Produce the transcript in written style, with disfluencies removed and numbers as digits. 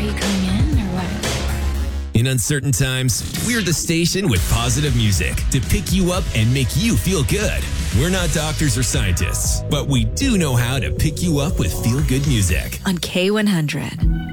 you coming in or what? In uncertain times, we're the station with positive music to pick you up and make you feel good. We're not doctors or scientists, but we do know how to pick you up with feel-good music. On K100.